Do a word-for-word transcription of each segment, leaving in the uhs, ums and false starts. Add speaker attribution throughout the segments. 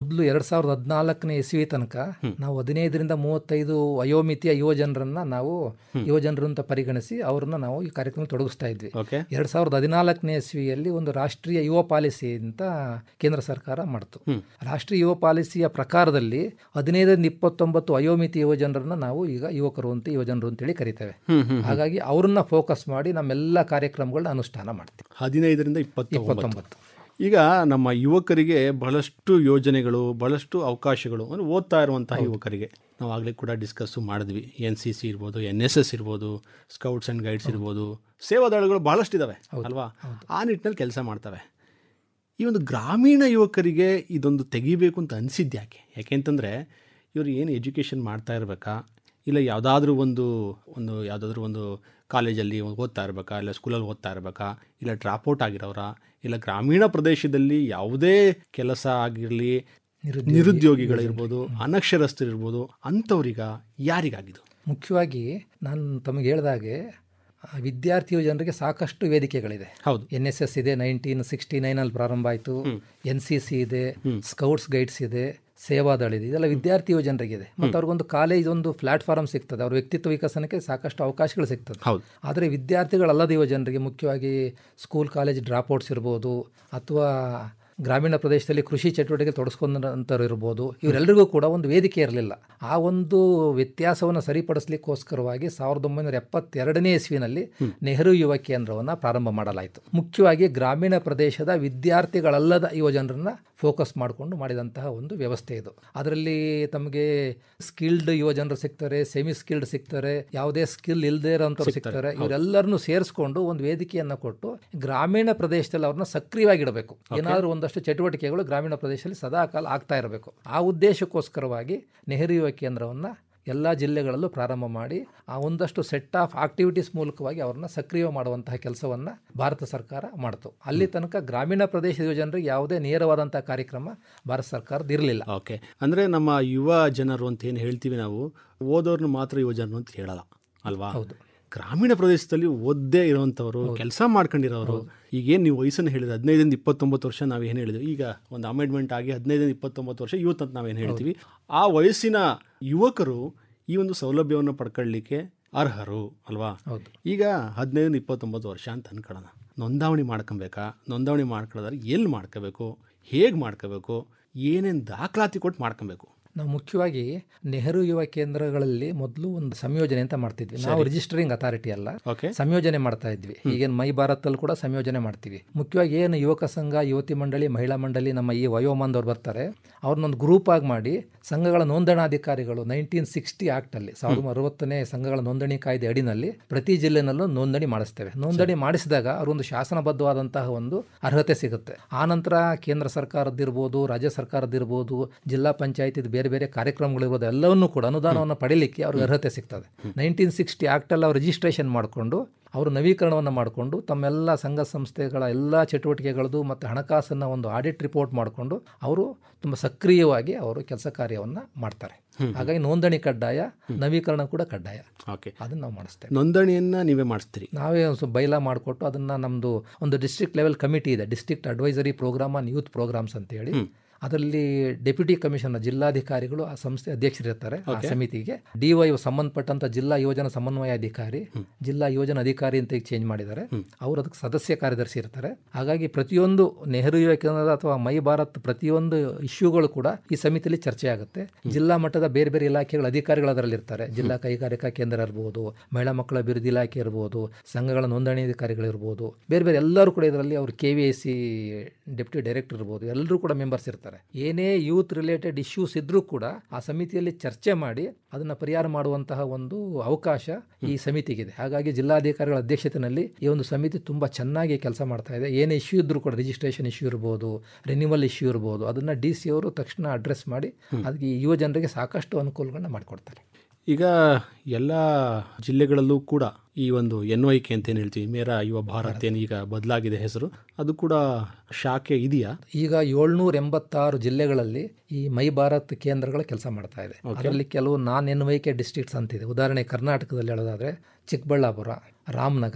Speaker 1: ಮೊದಲು ಎರಡ್ ಸಾವಿರದ ಹದಿನಾಲ್ಕನೇ ಇಸ್ವಿ ತನಕ ನಾವು ಹದಿನೈದರಿಂದ ಮೂವತ್ತೈದು ವಯೋಮಿತಿಯ ಯುವ ಜನರನ್ನ ನಾವು ಯುವ ಜನರು ಅಂತ ಪರಿಗಣಿಸಿ ಅವ್ರನ್ನ ನಾವು ಈ ಕಾರ್ಯಕ್ರಮ ತೊಡಗಿಸ್ತಾ ಇದ್ವಿ. ಎರಡ್ ಸಾವಿರದ ಹದಿನಾಲ್ಕನೇ ಇಸ್ವಿಯಲ್ಲಿ ಒಂದು ರಾಷ್ಟ್ರೀಯ ಯುವ ಪಾಲಿಸಿ ಅಂತ ಕೇಂದ್ರ ಸರ್ಕಾರ ಮಾಡ್ತು. ರಾಷ್ಟ್ರೀಯ ಯುವ ಪಾಲಿಸಿಯ ಪ್ರಕಾರದಲ್ಲಿ ಹದಿನೈದರಿಂದ ಇಪ್ಪತ್ತೊಂಬತ್ತು ವಯೋಮಿತಿ ಯುವ ಜನರನ್ನ ನಾವು ಈಗ ಯುವಕರು ಅಂತ ಯುವ ಜನರು ಅಂತೇಳಿ ಕರಿತೇವೆ. ಹಾಗಾಗಿ ಅವ್ರನ್ನ ಫೋಕಸ್ ಮಾಡಿ ನಮ್ಮೆಲ್ಲ ಕಾರ್ಯಕ್ರಮಗಳನ್ನ ಅನುಷ್ಠಾನ ಮಾಡ್ತೀವಿ.
Speaker 2: ಹದಿನೈದರಿಂದ ಇಪ್ಪತ್ತೊಂಬತ್ತು ಈಗ ನಮ್ಮ ಯುವಕರಿಗೆ ಬಹಳಷ್ಟು ಯೋಜನೆಗಳು, ಬಹಳಷ್ಟು ಅವಕಾಶಗಳು, ಅಂದರೆ ಓದ್ತಾ ಇರುವಂತಹ ಯುವಕರಿಗೆ ನಾವು ಆಗಲೇ ಕೂಡ ಡಿಸ್ಕಸ್ಸು ಮಾಡಿದ್ವಿ. ಎನ್ ಸಿ ಸಿ ಇರ್ಬೋದು, ಎನ್ ಎಸ್ ಎಸ್ ಇರ್ಬೋದು, ಸ್ಕೌಟ್ಸ್ ಆ್ಯಂಡ್ ಗೈಡ್ಸ್ ಇರ್ಬೋದು, ಸೇವಾದಳಗಳು ಬಹಳಷ್ಟು ಇದ್ದಾವೆ ಅಲ್ವಾ? ಆ ನಿಟ್ಟಿನಲ್ಲಿ ಕೆಲಸ ಮಾಡ್ತವೆ. ಈ ಒಂದು ಗ್ರಾಮೀಣ ಯುವಕರಿಗೆ ಇದೊಂದು ತೆಗಿಬೇಕು ಅಂತ ಅನಿಸಿದ್ದು ಯಾಕೆ? ಯಾಕೆಂತಂದರೆ ಇವರು ಏನು ಎಜುಕೇಷನ್ ಮಾಡ್ತಾ ಇರಬೇಕಾ, ಇಲ್ಲ ಯಾವುದಾದ್ರೂ ಒಂದು ಒಂದು ಯಾವುದಾದ್ರೂ ಒಂದು ಕಾಲೇಜಲ್ಲಿ ಓದ್ತಾ ಇರಬೇಕಾ, ಇಲ್ಲ ಸ್ಕೂಲಲ್ಲಿ ಓದ್ತಾ ಇರಬೇಕಾ, ಇಲ್ಲ ಡ್ರಾಪ್ಔಟ್ ಆಗಿರೋರ, ಇಲ್ಲ ಗ್ರಾಮೀಣ ಪ್ರದೇಶದಲ್ಲಿ ಯಾವುದೇ ಕೆಲಸ ಆಗಿರಲಿ, ನಿರುದ್ಯೋಗಿಗಳಿರ್ಬೋದು, ಅನಕ್ಷರಸ್ಥರಿರ್ಬೋದು, ಅಂಥವ್ರೀಗ ಯಾರಿಗಾಗಿದ್ದು?
Speaker 1: ಮುಖ್ಯವಾಗಿ ನಾನು ತಮಗೆ ಹೇಳಿದಾಗೆ ವಿದ್ಯಾರ್ಥಿ ಜನರಿಗೆ ಸಾಕಷ್ಟು ವೇದಿಕೆಗಳಿದೆ.
Speaker 2: ಹೌದು,
Speaker 1: ಎನ್ ಎಸ್ ಎಸ್ ಇದೆ, ನೈನ್ಟೀನ್ ಸಿಕ್ಸ್ಟಿ ನೈನಲ್ಲಿ ಪ್ರಾರಂಭ ಆಯಿತು. ಎನ್ ಸಿ ಸಿ ಇದೆ, ಸ್ಕೌಟ್ಸ್ ಗೈಡ್ಸ್ ಇದೆ, ಸೇವಾದಳ ಇದೆ. ಇದೆಲ್ಲ ವಿದ್ಯಾರ್ಥಿ ಜನರಿಗಿದೆ. ಮತ್ತು ಅವ್ರಿಗೊಂದು ಕಾಲೇಜ್ ಒಂದು ಪ್ಲಾಟ್ಫಾರ್ಮ್ ಸಿಗ್ತದೆ, ಅವ್ರ ವ್ಯಕ್ತಿತ್ವ ವಿಕಸನಕ್ಕೆ ಸಾಕಷ್ಟು ಅವಕಾಶಗಳು ಸಿಗ್ತದೆ. ಆದರೆ ವಿದ್ಯಾರ್ಥಿಗಳಲ್ಲದ ಯುವ ಜನರಿಗೆ, ಮುಖ್ಯವಾಗಿ ಸ್ಕೂಲ್ ಕಾಲೇಜ್ ಡ್ರಾಪ್ಔಟ್ಸ್ ಇರ್ಬೋದು, ಅಥವಾ ಗ್ರಾಮೀಣ ಪ್ರದೇಶದಲ್ಲಿ ಕೃಷಿ ಚಟುವಟಿಕೆ ತೊಡಸ್ಕೊಂಡಂಥವ್ರು ಇರ್ಬೋದು, ಇವರೆಲ್ಲರಿಗೂ ಕೂಡ ಒಂದು ವೇದಿಕೆ ಇರಲಿಲ್ಲ. ಆ ಒಂದು ವ್ಯತ್ಯಾಸವನ್ನು ಸರಿಪಡಿಸಲಿಕ್ಕೋಸ್ಕರವಾಗಿ ಸಾವಿರದ ಒಂಬೈನೂರ ಎಪ್ಪತ್ತೆರಡನೇ ಇಸ್ವಿನಲ್ಲಿ ನೆಹರು ಯುವ ಕೇಂದ್ರವನ್ನು ಪ್ರಾರಂಭ ಮಾಡಲಾಯಿತು. ಮುಖ್ಯವಾಗಿ ಗ್ರಾಮೀಣ ಪ್ರದೇಶದ ವಿದ್ಯಾರ್ಥಿಗಳಲ್ಲದ ಯುವ ಜನರನ್ನ ಫೋಕಸ್ ಮಾಡಿಕೊಂಡು ಮಾಡಿದಂತಹ ಒಂದು ವ್ಯವಸ್ಥೆ ಇದು. ಅದರಲ್ಲಿ ತಮಗೆ ಸ್ಕಿಲ್ಡ್ ಯುವ ಜನರು ಸಿಗ್ತಾರೆ, ಸೆಮಿ ಸ್ಕಿಲ್ಡ್ ಸಿಗ್ತಾರೆ, ಯಾವುದೇ ಸ್ಕಿಲ್ ಇಲ್ಲದೇ ಇರೋಂಥವ್ರು ಸಿಗ್ತಾರೆ. ಇವರೆಲ್ಲರನ್ನು ಸೇರಿಸ್ಕೊಂಡು ಒಂದು ವೇದಿಕೆಯನ್ನು ಕೊಟ್ಟು ಗ್ರಾಮೀಣ ಪ್ರದೇಶದಲ್ಲಿ ಅವ್ರನ್ನ ಸಕ್ರಿಯವಾಗಿಡಬೇಕು. ಏನಾದರೂ ಒಂದಷ್ಟು ಚಟುವಟಿಕೆಗಳು ಗ್ರಾಮೀಣ ಪ್ರದೇಶದಲ್ಲಿ ಸದಾಕಾಲ ಆಗ್ತಾ ಇರಬೇಕು. ಆ ಉದ್ದೇಶಕ್ಕೋಸ್ಕರವಾಗಿ ನೆಹರು ಯುವ ಕೇಂದ್ರವನ್ನು ಎಲ್ಲ ಜಿಲ್ಲೆಗಳಲ್ಲೂ ಪ್ರಾರಂಭ ಮಾಡಿ ಆ ಒಂದಷ್ಟು ಸೆಟ್ ಆಫ್ ಆಕ್ಟಿವಿಟೀಸ್ ಮೂಲಕವಾಗಿ ಅವ್ರನ್ನ ಸಕ್ರಿಯ ಮಾಡುವಂತಹ ಕೆಲಸವನ್ನು ಭಾರತ ಸರ್ಕಾರ ಮಾಡ್ತು. ಅಲ್ಲಿ ತನಕ ಗ್ರಾಮೀಣ ಪ್ರದೇಶದ ಯುವ ಜನರಿಗೆ ಯಾವುದೇ ನೇರವಾದಂತಹ ಕಾರ್ಯಕ್ರಮ ಭಾರತ ಸರ್ಕಾರದ ಇರಲಿಲ್ಲ.
Speaker 2: ಓಕೆ, ಅಂದರೆ ನಮ್ಮ ಯುವ ಜನರು ಅಂತ ಏನು ಹೇಳ್ತೀವಿ ನಾವು, ಓದೋರ್ನ ಮಾತ್ರ ಯುವ ಜನರು ಅಂತ ಹೇಳಲ್ಲ ಅಲ್ವಾ?
Speaker 1: ಹೌದು.
Speaker 2: ಗ್ರಾಮೀಣ ಪ್ರದೇಶದಲ್ಲಿ ಓದ್ದೇ ಇರೋವಂಥವ್ರು, ಕೆಲಸ ಮಾಡ್ಕೊಂಡಿರೋರು, ಈಗೇನು ನೀವು ವಯಸ್ಸನ್ನು ಹೇಳಿದ್ರೆ ಹದಿನೈದರಿಂದ ಇಪ್ಪತ್ತೊಂಬತ್ತು ವರ್ಷ ನಾವೇನು ಹೇಳಿದ್ವಿ, ಈಗ ಒಂದು ಅಮೆಂಡ್ಮೆಂಟ್ ಆಗಿ ಹದಿನೈದರಿಂದ ಇಪ್ಪತ್ತೊಂಬತ್ತು ವರ್ಷ ಯೂತ್ ಅಂತ ನಾವೇನು ಹೇಳ್ತೀವಿ, ಆ ವಯಸ್ಸಿನ ಯುವಕರು ಈ ಒಂದು ಸೌಲಭ್ಯವನ್ನು ಪಡ್ಕೊಳ್ಳಿಕ್ಕೆ ಅರ್ಹರು ಅಲ್ವಾ? ಈಗ ಹದಿನೈದರಿಂದ ಇಪ್ಪತ್ತೊಂಬತ್ತು ವರ್ಷ ಅಂತ ಅನ್ಕೊಳ್ಳೋಣ, ನೋಂದಾವಣಿ ಮಾಡ್ಕೊಬೇಕಾ? ನೋಂದಾವಣಿ ಮಾಡ್ಕೊಳ್ಳೋದ್ರೆ ಎಲ್ಲಿ ಮಾಡ್ಕೋಬೇಕು, ಹೇಗೆ ಮಾಡ್ಕೋಬೇಕು, ಏನೇನು ದಾಖಲಾತಿ ಕೊಟ್ಟು ಮಾಡ್ಕೊಬೇಕು?
Speaker 1: ನಾವು ಮುಖ್ಯವಾಗಿ ನೆಹರು ಯುವ ಕೇಂದ್ರಗಳಲ್ಲಿ ಮೊದಲು ಒಂದು ಸಂಯೋಜನೆ ಅಂತ ಮಾಡ್ತಿದ್ವಿ. ನಾವು ರಿಜಿಸ್ಟರಿಂಗ್ ಅಥಾರಿಟಿ ಅಲ್ಲ, ಸಂಯೋಜನೆ ಮಾಡ್ತಾ ಇದ್ವಿ. ಈಗೇನು ಮೈ ಭಾರತ್ ಅಲ್ಲಿ ಕೂಡ ಸಂಯೋಜನೆ ಮಾಡ್ತೀವಿ. ಮುಖ್ಯವಾಗಿ ಏನು ಯುವಕ ಸಂಘ, ಯುವತಿ ಮಂಡಳಿ, ಮಹಿಳಾ ಮಂಡಳಿ, ನಮ್ಮ ಈ ವಯೋಮಾನದವ್ರು ಬರ್ತಾರೆ, ಅವ್ರನ್ನೊಂದು ಗ್ರೂಪ್ ಆಗಿ ಮಾಡಿ ಸಂಘಗಳ ನೋಂದಣಾಧಿಕಾರಿಗಳು ನೈನ್ಟೀನ್ ಸಿಕ್ಸ್ಟಿ ಆಕ್ಟ್ ಅಲ್ಲಿ ಸಾವಿರದ ಅರವತ್ತನೇ ಸಂಘಗಳ ನೋಂದಣಿ ಕಾಯ್ದೆ ಅಡಿನಲ್ಲಿ ಪ್ರತಿ ಜಿಲ್ಲೆನಲ್ಲೂ ನೋಂದಣಿ ಮಾಡಿಸ್ತೇವೆ. ನೋಂದಣಿ ಮಾಡಿಸಿದಾಗ ಅವರೊಂದು ಶಾಸನಬದ್ಧವಾದಂತಹ ಒಂದು ಅರ್ಹತೆ ಸಿಗುತ್ತೆ. ಆ ನಂತರ ಕೇಂದ್ರ ಸರ್ಕಾರದ್ದಿರ್ಬೋದು, ರಾಜ್ಯ ಸರ್ಕಾರದ್ದಿರ್ಬೋದು, ಜಿಲ್ಲಾ ಪಂಚಾಯತಿ ಬೇರೆ ಬೇರೆ ಕಾರ್ಯಕ್ರಮಗಳಿರ್ಬೋದು, ಎಲ್ಲವನ್ನೂ ಕೂಡ ಅನುದಾನವನ್ನು ಪಡೀಲಿಕ್ಕೆ ಅವ್ರಿಗೆ ಅರ್ಹತೆ ಸಿಗ್ತದೆ. ನೈನ್ಟೀನ್ ಸಿಕ್ಸ್ಟಿ ಆಕ್ಟಲ್ಲಿ ಅವ್ರು ರಿಜಿಸ್ಟ್ರೇಷನ್ ಮಾಡಿಕೊಂಡು ಅವರು ನವೀಕರಣವನ್ನು ಮಾಡಿಕೊಂಡು ತಮ್ಮೆಲ್ಲ ಸಂಘ ಸಂಸ್ಥೆಗಳ ಎಲ್ಲ ಚಟುವಟಿಕೆಗಳದ್ದು ಮತ್ತು ಹಣಕಾಸನ್ನು ಒಂದು ಆಡಿಟ್ ರಿಪೋರ್ಟ್ ಮಾಡಿಕೊಂಡು ಅವರು ತುಂಬ ಸಕ್ರಿಯವಾಗಿ ಅವರು ಕೆಲಸ ಕಾರ್ಯವನ್ನು ಮಾಡ್ತಾರೆ. ಹಾಗಾಗಿ ನೋಂದಣಿ ಕಡ್ಡಾಯ, ನವೀಕರಣ ಕೂಡ ಕಡ್ಡಾಯ.
Speaker 2: ಓಕೆ,
Speaker 1: ಅದನ್ನು ನಾವು ಮಾಡಿಸ್ತೇವೆ.
Speaker 2: ನೋಂದಣಿಯನ್ನು ನೀವೇ ಮಾಡಿಸ್ತೀರಿ?
Speaker 1: ನಾವೇ ಒಂದು ಬೈಲಾ ಮಾಡಿಕೊಟ್ಟು ಅದನ್ನು ನಮ್ಮದು ಒಂದು ಡಿಸ್ಟ್ರಿಕ್ಟ್ ಲೆವೆಲ್ ಕಮಿಟಿ ಇದೆ, district advisory program on youth programmes ಅಂತೇಳಿ. ಅದರಲ್ಲಿ ಡೆಪ್ಯೂಟಿ ಕಮಿಷನರ್, ಜಿಲ್ಲಾಧಿಕಾರಿಗಳು ಆ ಸಂಸ್ಥೆ ಅಧ್ಯಕ್ಷರಿರ್ತಾರೆ. ಆ ಸಮಿತಿಗೆ ಡಿ ವೈ ಸಂಬಂಧಪಟ್ಟಂತ ಜಿಲ್ಲಾ ಯೋಜನಾ ಸಮನ್ವಯ ಅಧಿಕಾರಿ, ಜಿಲ್ಲಾ ಯೋಜನಾ ಅಧಿಕಾರಿ ಅಂತ ಈಗ ಚೇಂಜ್ ಮಾಡಿದ್ದಾರೆ, ಅವರು ಅದಕ್ಕೆ ಸದಸ್ಯ ಕಾರ್ಯದರ್ಶಿ ಇರ್ತಾರೆ. ಹಾಗಾಗಿ ಪ್ರತಿಯೊಂದು ನೆಹರು ಯುವ ಕೇಂದ್ರದ ಅಥವಾ ಮೈ ಭಾರತ್ ಪ್ರತಿಯೊಂದು ಇಶ್ಯೂಗಳು ಕೂಡ ಈ ಸಮಿತಿಯಲ್ಲಿ ಚರ್ಚೆ ಆಗುತ್ತೆ. ಜಿಲ್ಲಾ ಮಟ್ಟದ ಬೇರೆ ಬೇರೆ ಇಲಾಖೆಗಳ ಅಧಿಕಾರಿಗಳು ಅದರಲ್ಲಿ ಇರ್ತಾರೆ. ಜಿಲ್ಲಾ ಕೈಗಾರಿಕಾ ಕೇಂದ್ರ ಇರ್ಬೋದು, ಮಹಿಳಾ ಮಕ್ಕಳ ಅಭಿವೃದ್ಧಿ ಇಲಾಖೆ ಇರ್ಬೋದು, ಸಂಘಗಳ ನೋಂದಣಿ ಅಧಿಕಾರಿಗಳಿರ್ಬೋದು, ಬೇರೆ ಬೇರೆ ಎಲ್ಲರೂ ಕೂಡ ಇದರಲ್ಲಿ ಅವರು K V I C deputy director ಇರ್ಬೋದು, ಎಲ್ಲರೂ ಕೂಡ ಮೆಂಬರ್ಸ್ ಇರ್ತಾರೆ. ಏನೇ ಯೂತ್ ರಿಲೇಟೆಡ್ ಇಶ್ಯೂಸ್ ಇದ್ರೂ ಕೂಡ ಆ ಸಮಿತಿಯಲ್ಲಿ ಚರ್ಚೆ ಮಾಡಿ ಅದನ್ನ ಪರಿಹಾರ ಮಾಡುವಂತಹ ಒಂದು ಅವಕಾಶ ಈ ಸಮಿತಿಗಿದೆ. ಹಾಗಾಗಿ ಜಿಲ್ಲಾಧಿಕಾರಿಗಳ ಅಧ್ಯಕ್ಷತೆಯಲ್ಲಿ ಈ ಒಂದು ಸಮಿತಿ ತುಂಬಾ ಚೆನ್ನಾಗಿ ಕೆಲಸ ಮಾಡ್ತಾ ಇದೆ. ಏನೇ ಇಶ್ಯೂ ಇದ್ರೂ ಕೂಡ, ರಿಜಿಸ್ಟ್ರೇಷನ್ ಇಶ್ಯೂ ಇರ್ಬೋದು, ರಿನ್ಯೂವಲ್ ಇಶ್ಯೂ ಇರ್ಬೋದು, ಅದನ್ನ ಡಿ ಸಿ ಅವರು ತಕ್ಷಣ ಅಡ್ರೆಸ್ ಮಾಡಿ ಅದಕ್ಕೆ ಯುವ ಜನರಿಗೆ ಸಾಕಷ್ಟು ಅನುಕೂಲಗಳನ್ನ ಮಾಡಿಕೊಡ್ತಾರೆ.
Speaker 2: ಈಗ ಎಲ್ಲ ಜಿಲ್ಲೆಗಳಲ್ಲೂ ಕೂಡ ಈ ಒಂದು ಎನ್ ವೈ ಕೆ ಅಂತ ಏನು ಹೇಳ್ತೀವಿ, ಮೇರಾ ಯುವ ಭಾರತ್ ಏನು ಈಗ ಬದಲಾಗಿದೆ ಹೆಸರು, ಅದು ಕೂಡ ಶಾಖೆ ಇದೆಯಾ?
Speaker 1: ಈಗ ಏಳ್ನೂರ ಎಂಬತ್ತಾರು ಜಿಲ್ಲೆಗಳಲ್ಲಿ ಈ ಮೈ ಭಾರತ್ ಕೇಂದ್ರಗಳ ಕೆಲಸ ಮಾಡ್ತಾ ಇದೆ. ಅದರಲ್ಲಿ ಕೆಲವು ನಾನ್ ಎನ್ ವೈ ಕೆ ಡಿಸ್ಟ್ರಿಕ್ಟ್ಸ್ ಅಂತಿದೆ. ಉದಾಹರಣೆ ಕರ್ನಾಟಕದಲ್ಲಿ ಹೇಳೋದಾದ್ರೆ ಚಿಕ್ಕಬಳ್ಳಾಪುರ, ರಾಮನಗರ,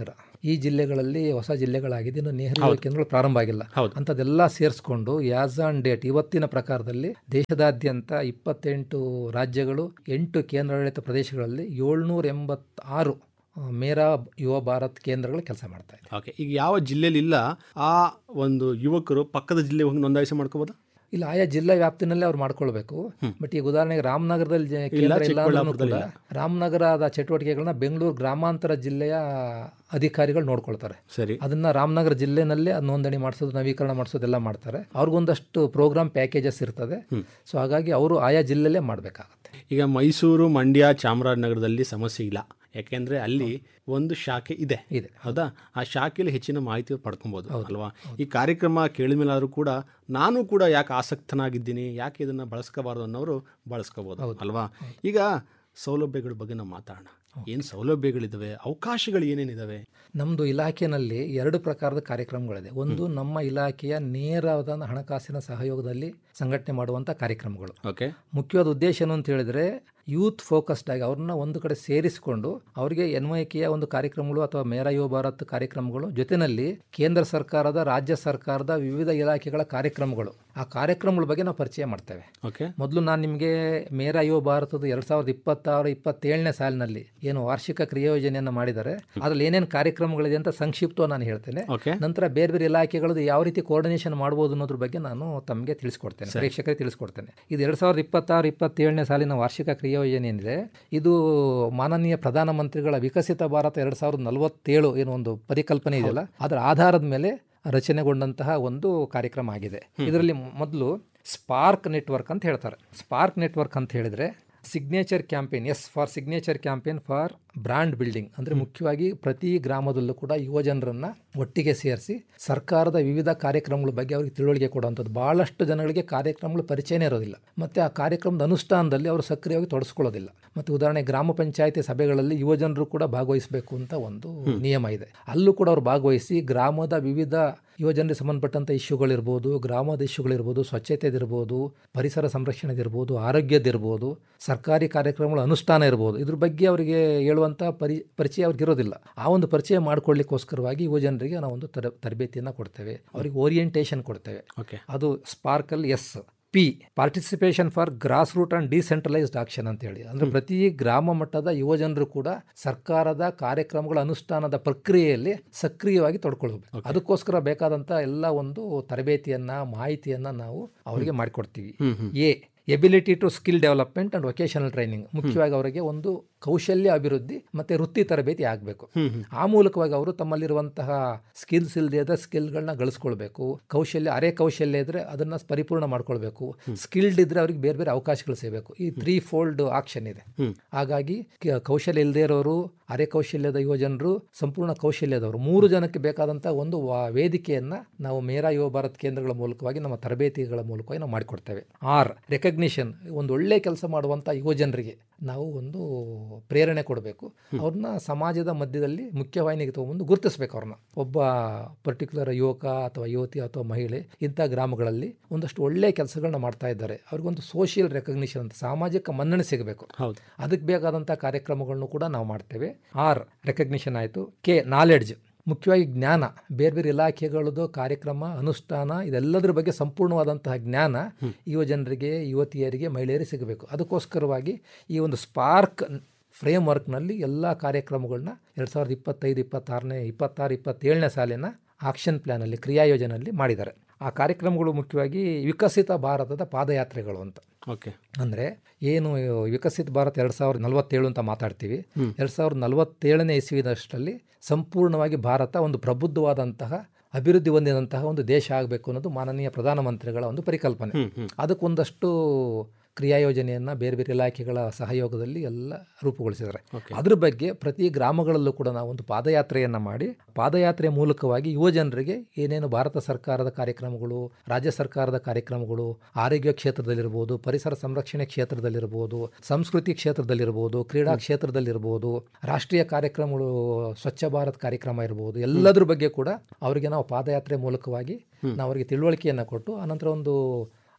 Speaker 1: ಈ ಜಿಲ್ಲೆಗಳಲ್ಲಿ ಹೊಸ ಜಿಲ್ಲೆಗಳಾಗಿದೆ, ಇನ್ನು ನೆಹರು ಯುವ ಕೇಂದ್ರಗಳು ಪ್ರಾರಂಭ ಆಗಿಲ್ಲ. ಅಂಥದ್ದೆಲ್ಲ ಸೇರಿಸ್ಕೊಂಡು ಯಾಸ್ ಆನ್ ಡೇಟ್ ಇವತ್ತಿನ ಪ್ರಕಾರದಲ್ಲಿ ದೇಶದಾದ್ಯಂತ ಇಪ್ಪತ್ತೆಂಟು ರಾಜ್ಯಗಳು, ಎಂಟು ಕೇಂದ್ರಾಡಳಿತ ಪ್ರದೇಶಗಳಲ್ಲಿ ಏಳ್ನೂರ ಎಂಬತ್ತಾರು ಮೇರಾ ಯುವ ಭಾರತ್ ಕೇಂದ್ರಗಳು ಕೆಲಸ ಮಾಡ್ತಾ ಇದೆ.
Speaker 2: ಓಕೆ, ಈಗ ಯಾವ ಜಿಲ್ಲೆಯಲ್ಲಿ ಇಲ್ಲ ಆ ಒಂದು ಯುವಕರು ಪಕ್ಕದ ಜಿಲ್ಲೆ ಹೋಗಿ ನೋಂದಾಯಿಸಿ ಮಾಡ್ಕೋಬೋದಾ?
Speaker 1: ಇಲ್ಲ, ಆಯಾ ಜಿಲ್ಲಾ ವ್ಯಾಪ್ತಿನಲ್ಲೇ ಅವ್ರು ಮಾಡ್ಕೊಳ್ಬೇಕು. ಬಟ್ ಈಗ ಉದಾಹರಣೆಗೆ ರಾಮನಗರದಲ್ಲಿ ಜ- ಕೇಂದ್ರ ಇಲ್ಲ ಅಂದ್ರೂ ಕೂಡ ರಾಮನಗರದ ಚಟುವಟಿಕೆಗಳನ್ನ ಬೆಂಗಳೂರು ಗ್ರಾಮಾಂತರ ಜಿಲ್ಲೆಯ ಅಧಿಕಾರಿಗಳು ನೋಡ್ಕೊಳ್ತಾರೆ.
Speaker 2: ಸರಿ,
Speaker 1: ಅದನ್ನ ರಾಮನಗರ ಜಿಲ್ಲೆನಲ್ಲೇ ಅದು ನೋಂದಣಿ ಮಾಡಿಸೋದು, ನವೀಕರಣ ಮಾಡಿಸೋದೆಲ್ಲ ಮಾಡ್ತಾರೆ. ಅವ್ರಿಗೊಂದಷ್ಟು ಪ್ರೋಗ್ರಾಮ್ ಪ್ಯಾಕೇಜಸ್ ಇರ್ತದೆ. ಸೊ ಹಾಗಾಗಿ ಅವರು ಆಯಾ ಜಿಲ್ಲೆಯಲ್ಲೇ ಮಾಡಬೇಕಾಗತ್ತೆ.
Speaker 2: ಈಗ ಮೈಸೂರು, ಮಂಡ್ಯ, ಚಾಮರಾಜನಗರದಲ್ಲಿ ಸಮಸ್ಯೆ ಇಲ್ಲ, ಯಾಕೆಂದ್ರೆ ಅಲ್ಲಿ ಒಂದು ಶಾಖೆ ಇದೆ
Speaker 1: ಇದೆ
Speaker 2: ಹೌದಾ? ಆ ಶಾಖೆಯಲ್ಲಿ ಹೆಚ್ಚಿನ ಮಾಹಿತಿ ಪಡ್ಕೊಬೋದು ಅಲ್ವಾ? ಈ ಕಾರ್ಯಕ್ರಮ ಕೇಳಿದ ಮೇಲಾದರೂ ಕೂಡ ನಾನು ಕೂಡ ಯಾಕೆ ಆಸಕ್ತನಾಗಿದ್ದೀನಿ, ಯಾಕೆ ಇದನ್ನು ಬಳಸ್ಕೋಬಾರ್ದು ಅನ್ನೋರು ಬಳಸ್ಕೋಬೋದು ಅಲ್ವಾ? ಈಗ ಸೌಲಭ್ಯಗಳ ಬಗ್ಗೆ ನಾವು ಮಾತಾಡೋಣ. ಏನು ಸೌಲಭ್ಯಗಳಿದ್ದಾವೆ, ಅವಕಾಶಗಳು ಏನೇನಿದ್ದಾವೆ?
Speaker 1: ನಮ್ಮದು ಇಲಾಖೆಯಲ್ಲಿ ಎರಡು ಪ್ರಕಾರದ ಕಾರ್ಯಕ್ರಮಗಳಿದೆ. ಒಂದು ನಮ್ಮ ಇಲಾಖೆಯ ನೇರವಾದ ಹಣಕಾಸಿನ ಸಹಯೋಗದಲ್ಲಿ ಸಂಘಟನೆ ಮಾಡುವಂಥ ಕಾರ್ಯಕ್ರಮಗಳು.
Speaker 2: ಓಕೆ,
Speaker 1: ಮುಖ್ಯವಾದ ಉದ್ದೇಶ ಏನು ಅಂತ ಹೇಳಿದ್ರೆ ಯೂತ್ ಫೋಕಸ್ಡ್ ಆಗಿ ಅವ್ರನ್ನ ಒಂದು ಕಡೆ ಸೇರಿಸಿಕೊಂಡು ಅವರಿಗೆ ಎನ್ ವೈ ಕೆಯ ಒಂದು ಕಾರ್ಯಕ್ರಮಗಳು ಅಥವಾ ಮೇರಾ ಯುವ ಭಾರತ್ ಕಾರ್ಯಕ್ರಮಗಳು ಜೊತೆಯಲ್ಲಿ ಕೇಂದ್ರ ಸರ್ಕಾರದ, ರಾಜ್ಯ ಸರ್ಕಾರದ ವಿವಿಧ ಇಲಾಖೆಗಳ ಕಾರ್ಯಕ್ರಮಗಳು, ಆ ಕಾರ್ಯಕ್ರಮಗಳ ಬಗ್ಗೆ ನಾವು ಪರಿಚಯ ಮಾಡ್ತೇವೆ.
Speaker 2: ಓಕೆ,
Speaker 1: ಮೊದಲು ನಾನು ನಿಮಗೆ ಮೇರಾ ಯುವ ಭಾರತದ ಎರಡ್ ಸಾವಿರದ ಇಪ್ಪತ್ತಾರು ಇಪ್ಪತ್ತೇಳನೇ ಸಾಲಿನಲ್ಲಿ ಏನು ವಾರ್ಷಿಕ ಕ್ರಿಯಾಯೋಜನೆಯನ್ನು ಮಾಡಿದ್ದಾರೆ, ಅದ್ರಲ್ಲಿ ಏನೇನು ಕಾರ್ಯಕ್ರಮಗಳಿದೆ ಅಂತ ಸಂಕ್ಷಿಪ್ತವಾಗಿ ನಾನು ಹೇಳ್ತೇನೆ. ನಂತರ ಬೇರೆ ಬೇರೆ ಇಲಾಖೆಗಳದ್ದು ಯಾವ ರೀತಿ ಕೋರ್ಡಿನೇಷನ್ ಮಾಡಬಹುದು ಅನ್ನೋದ್ರ ಬಗ್ಗೆ ನಾನು ತಮಗೆ ತಿಳಿಸ್ಕೊಡ್ತೇನೆ, ಪ್ರೇಕ್ಷಕರಿಗೆ ತಿಳಿಸ್ಕೊಡ್ತೇನೆ. ಇದು ಎರಡ್ ಸಾವಿರದ ಇಪ್ಪತ್ತಾರು ಇಪ್ಪತ್ತೇಳನೇ ಸಾಲಿನ ವಾರ್ಷಿಕ ಕ್ರಿಯಾಯೋಜನೆ ಏನಿದೆ, ಇದು ಮಾನನೀಯ ಪ್ರಧಾನಮಂತ್ರಿಗಳ ವಿಕಸಿತ ಭಾರತ ಎರಡ್ ಸಾವಿರದ ನಲವತ್ತೇಳು ಏನೋ ಒಂದು ಪರಿಕಲ್ಪನೆ ಇದೆಯಲ್ಲ, ಅದರ ಆಧಾರದ ಮೇಲೆ ರಚನೆಗೊಂಡಂತಹ ಒಂದು ಕಾರ್ಯಕ್ರಮ ಆಗಿದೆ. ಇದರಲ್ಲಿ ಮೊದಲು ಸ್ಪಾರ್ಕ್ ನೆಟ್ವರ್ಕ್ ಅಂತ ಹೇಳ್ತಾರೆ. ಸ್ಪಾರ್ಕ್ ನೆಟ್ವರ್ಕ್ ಅಂತ ಹೇಳಿದ್ರೆ signature campaign, S for signature campaign for brand building. ಅಂದರೆ ಮುಖ್ಯವಾಗಿ ಪ್ರತಿ ಗ್ರಾಮದಲ್ಲೂ ಕೂಡ ಯುವ ಜನರನ್ನು ಒಟ್ಟಿಗೆ ಸೇರಿಸಿ ಸರ್ಕಾರದ ವಿವಿಧ ಕಾರ್ಯಕ್ರಮಗಳ ಬಗ್ಗೆ ಅವ್ರಿಗೆ ತಿಳುವಳಿಕೆ ಕೊಡುವಂಥದ್ದು. ಭಾಳಷ್ಟು ಜನಗಳಿಗೆ ಕಾರ್ಯಕ್ರಮಗಳು ಪರಿಚಯನೇ ಇರೋದಿಲ್ಲ, ಮತ್ತು ಆ ಕಾರ್ಯಕ್ರಮದ ಅನುಷ್ಠಾನದಲ್ಲಿ ಅವರು ಸಕ್ರಿಯವಾಗಿ ತೊಡಸ್ಕೊಳ್ಳೋದಿಲ್ಲ. ಮತ್ತು ಉದಾಹರಣೆ ಗ್ರಾಮ ಪಂಚಾಯತಿ ಸಭೆಗಳಲ್ಲಿ ಯುವ ಜನರು ಕೂಡ ಭಾಗವಹಿಸಬೇಕು ಅಂತ ಒಂದು ನಿಯಮ ಇದೆ. ಅಲ್ಲೂ ಕೂಡ ಅವರು ಭಾಗವಹಿಸಿ ಗ್ರಾಮದ ವಿವಿಧ ಯುವ ಜನರಿಗೆ ಸಂಬಂಧಪಟ್ಟಂಥ ಇಶ್ಯೂಗಳಿರ್ಬೋದು, ಗ್ರಾಮದ ಇಶ್ಯೂಗಳಿರ್ಬೋದು, ಸ್ವಚ್ಛತೆದಿರ್ಬೋದು, ಪರಿಸರ ಸಂರಕ್ಷಣೆದಿರ್ಬೋದು, ಆರೋಗ್ಯದಿರ್ಬೋದು, ಸರ್ಕಾರಿ ಕಾರ್ಯಕ್ರಮಗಳ ಅನುಷ್ಠಾನ ಇರ್ಬೋದು, ಇದ್ರ ಬಗ್ಗೆ ಅವರಿಗೆ ಹೇಳುವಂಥ ಪರಿ ಪರಿಚಯ ಅವ್ರಿಗೆ ಇರೋದಿಲ್ಲ. ಆ ಒಂದು ಪರಿಚಯ ಮಾಡಿಕೊಳ್ಳಿಕ್ಕೋಸ್ಕರವಾಗಿ ಯುವ ಜನರಿಗೆ ನಾವು ಒಂದು ತರ ತರಬೇತಿಯನ್ನು ಕೊಡ್ತೇವೆ, ಅವರಿಗೆ ಓರಿಯೆಂಟೇಷನ್ ಕೊಡ್ತೇವೆ. ಅದು sparkle S. P participation for grass root and decentralised action ಅಂತ ಹೇಳಿ, ಅಂದ್ರೆ ಪ್ರತಿ ಗ್ರಾಮ ಮಟ್ಟದ ಯುವ ಜನರು ಕೂಡ ಸರ್ಕಾರದ ಕಾರ್ಯಕ್ರಮಗಳ ಅನುಷ್ಠಾನದ ಪ್ರಕ್ರಿಯೆಯಲ್ಲಿ ಸಕ್ರಿಯವಾಗಿ ತೊಡ್ಕೊಳ್ಬೇಕು. ಅದಕ್ಕೋಸ್ಕರ ಬೇಕಾದಂತ ಎಲ್ಲ ಒಂದು ತರಬೇತಿಯನ್ನ, ಮಾಹಿತಿಯನ್ನ ನಾವು ಅವರಿಗೆ ಮಾಡಿಕೊಡ್ತೀವಿ. A ability to skill development and vocational training. ಮುಖ್ಯವಾಗಿ ಅವರಿಗೆ ಒಂದು ಕೌಶಲ್ಯ ಅಭಿವೃದ್ಧಿ ಮತ್ತೆ ವೃತ್ತಿ ತರಬೇತಿ ಆಗಬೇಕು. ಆ ಮೂಲಕವಾಗಿ ಅವರು ತಮ್ಮಲ್ಲಿರುವಂತಹ ಸ್ಕಿಲ್ಸ್ ಇಲ್ಲದೆ ಸ್ಕಿಲ್ಗಳನ್ನ ಗಳಿಸ್ಕೊಳ್ಬೇಕು. ಕೌಶಲ್ಯ, ಅರೆ ಕೌಶಲ್ಯ ಇದ್ರೆ ಅದನ್ನ ಪರಿಪೂರ್ಣ ಮಾಡ್ಕೊಳ್ಬೇಕು. ಸ್ಕಿಲ್ಡ್ ಇದ್ರೆ ಅವ್ರಿಗೆ ಬೇರೆ ಬೇರೆ ಅವಕಾಶಗಳು ಸಿಗಬೇಕು. ಈ ತ್ರೀ ಫೋಲ್ಡ್ ಆಕ್ಷನ್ ಇದೆ. ಹಾಗಾಗಿ ಕೌಶಲ್ಯ ಇಲ್ಲದೆ ಇರೋರು, ಅರೆ ಕೌಶಲ್ಯದ ಯುವ ಜನರು, ಸಂಪೂರ್ಣ ಕೌಶಲ್ಯದವರು, ಮೂರು ಜನಕ್ಕೆ ಬೇಕಾದಂತಹ ಒಂದು ವೇದಿಕೆಯನ್ನ ನಾವು ಮೇರಾ ಯುವ ಭಾರತ್ ಕೇಂದ್ರಗಳ ಮೂಲಕವಾಗಿ, ನಮ್ಮ ತರಬೇತಿಗಳ ಮೂಲಕವಾಗಿ ನಾವು ಮಾಡಿಕೊಡ್ತೇವೆ. R recognition. ಒಂದು ಒಳ್ಳೆ ಕೆಲಸ ಮಾಡುವಂಥ ಯುವ ಜನರಿಗೆ ನಾವು ಒಂದು ಪ್ರೇರಣೆ ಕೊಡಬೇಕು. ಅವ್ರನ್ನ ಸಮಾಜದ ಮಧ್ಯದಲ್ಲಿ ಮುಖ್ಯವಾಹಿನಿಗೆ ತಗೊಂಡು ಗುರುತಿಸ್ಬೇಕು. ಅವ್ರನ್ನ ಒಬ್ಬ ಪರ್ಟಿಕ್ಯುಲರ್ ಯುವಕ ಅಥವಾ ಯುವತಿ ಅಥವಾ ಮಹಿಳೆ ಇಂಥ ಗ್ರಾಮಗಳಲ್ಲಿ ಒಂದಷ್ಟು ಒಳ್ಳೆ ಕೆಲಸಗಳನ್ನ ಮಾಡ್ತಾ ಇದ್ದಾರೆ, ಅವ್ರಿಗೊಂದು ಸೋಷಿಯಲ್ ರೆಕಗ್ನಿಷನ್ ಅಂತ, ಸಾಮಾಜಿಕ ಮನ್ನಣೆ ಸಿಗಬೇಕು. ಅದಕ್ಕೆ ಬೇಕಾದಂಥ ಕಾರ್ಯಕ್ರಮಗಳನ್ನು ಕೂಡ ನಾವು ಮಾಡ್ತೇವೆ. ಆರ್ ರೆಕಗ್ನಿಷನ್ ಆಯಿತು. K knowledge. ಮುಖ್ಯವಾಗಿ ಜ್ಞಾನ. ಬೇರೆ ಬೇರೆ ಇಲಾಖೆಗಳದ್ದು ಕಾರ್ಯಕ್ರಮ, ಅನುಷ್ಠಾನ, ಇದೆಲ್ಲದರ ಬಗ್ಗೆ ಸಂಪೂರ್ಣವಾದಂತಹ ಜ್ಞಾನ ಯುವ ಜನರಿಗೆ, ಯುವತಿಯರಿಗೆ, ಮಹಿಳೆಯರಿಗೆ ಸಿಗಬೇಕು. ಅದಕ್ಕೋಸ್ಕರವಾಗಿ ಈ ಒಂದು ಸ್ಪಾರ್ಕ್ ಫ್ರೇಮ್ ವರ್ಕ್ನಲ್ಲಿ ಎಲ್ಲ ಕಾರ್ಯಕ್ರಮಗಳನ್ನ ಎರಡು ಸಾವಿರದ ಇಪ್ಪತ್ತೈದು ಇಪ್ಪತ್ತಾರನೇ ಇಪ್ಪತ್ತಾರು ಇಪ್ಪತ್ತೇಳನೇ ಸಾಲಿನ ಆಕ್ಷನ್ ಪ್ಲ್ಯಾನಲ್ಲಿ, ಕ್ರಿಯಾಯೋಜನೆಯಲ್ಲಿ ಮಾಡಿದ್ದಾರೆ. ಆ ಕಾರ್ಯಕ್ರಮಗಳು ಮುಖ್ಯವಾಗಿ ವಿಕಸಿತ ಭಾರತದ ಪಾದಯಾತ್ರೆಗಳು ಅಂತ.
Speaker 2: ಓಕೆ,
Speaker 1: ಅಂದರೆ ಏನು ವಿಕಸಿತ ಭಾರತ ಎರಡು ಸಾವಿರದ ನಲವತ್ತೇಳು ಅಂತ ಮಾತಾಡ್ತೀವಿ. ಎರಡು ಸಾವಿರದ ನಲವತ್ತೇಳನೇ ಇಸ್ವಿನಷ್ಟರಲ್ಲಿ ಸಂಪೂರ್ಣವಾಗಿ ಭಾರತ ಒಂದು ಪ್ರಬುದ್ಧವಾದಂತಹ, ಅಭಿವೃದ್ಧಿ ಹೊಂದಿದಂತಹ ಒಂದು ದೇಶ ಆಗಬೇಕು ಅನ್ನೋದು ಮಾನನೀಯ ಪ್ರಧಾನಮಂತ್ರಿಗಳ ಒಂದು ಪರಿಕಲ್ಪನೆ. ಅದಕ್ಕೊಂದಷ್ಟು ಕ್ರಿಯಾಯೋಜನೆಯನ್ನು ಬೇರೆ ಬೇರೆ ಇಲಾಖೆಗಳ ಸಹಯೋಗದಲ್ಲಿ ಎಲ್ಲ ರೂಪುಗೊಳಿಸಿದ್ದಾರೆ. ಅದ್ರ ಬಗ್ಗೆ ಪ್ರತಿ ಗ್ರಾಮಗಳಲ್ಲೂ ಕೂಡ ನಾವು ಒಂದು ಪಾದಯಾತ್ರೆಯನ್ನು ಮಾಡಿ, ಪಾದಯಾತ್ರೆ ಮೂಲಕವಾಗಿ ಯುವ ಜನರಿಗೆ ಏನೇನು ಭಾರತ ಸರ್ಕಾರದ ಕಾರ್ಯಕ್ರಮಗಳು, ರಾಜ್ಯ ಸರ್ಕಾರದ ಕಾರ್ಯಕ್ರಮಗಳು, ಆರೋಗ್ಯ ಕ್ಷೇತ್ರದಲ್ಲಿರ್ಬೋದು, ಪರಿಸರ ಸಂರಕ್ಷಣೆ ಕ್ಷೇತ್ರದಲ್ಲಿರ್ಬೋದು, ಸಂಸ್ಕೃತಿ ಕ್ಷೇತ್ರದಲ್ಲಿರ್ಬೋದು, ಕ್ರೀಡಾ ಕ್ಷೇತ್ರದಲ್ಲಿರ್ಬೋದು, ರಾಷ್ಟ್ರೀಯ ಕಾರ್ಯಕ್ರಮಗಳು, ಸ್ವಚ್ಛ ಭಾರತ್ ಕಾರ್ಯಕ್ರಮ ಇರ್ಬೋದು, ಎಲ್ಲದ್ರ ಬಗ್ಗೆ ಕೂಡ ಅವರಿಗೆ ನಾವು ಪಾದಯಾತ್ರೆ ಮೂಲಕವಾಗಿ ನಾವು ಅವರಿಗೆ ತಿಳುವಳಿಕೆಯನ್ನು ಕೊಟ್ಟು, ಅನಂತರ ಒಂದು